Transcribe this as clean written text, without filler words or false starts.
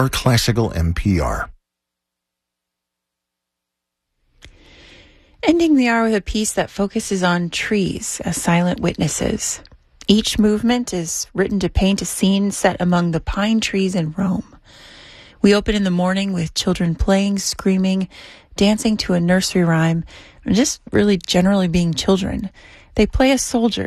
your classical NPR. Ending the hour with a piece that focuses on trees as silent witnesses. Each movement is written to paint a scene set among the pine trees in Rome. We open in the morning with children playing, screaming, dancing to a nursery rhyme, and just really generally being children. They play a soldier